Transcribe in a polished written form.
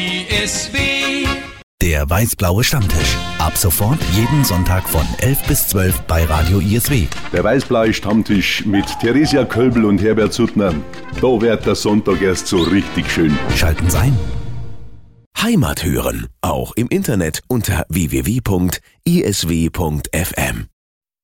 ISW. Der weiß-blaue Stammtisch. Ab sofort jeden Sonntag von 11 bis 12 bei Radio ISW. Der weiß-blaue Stammtisch mit Theresia Kölbel und Herbert Suttner. Da wird der Sonntag erst so richtig schön. Schalten Sie ein. Heimat hören, auch im Internet unter www.isw.fm.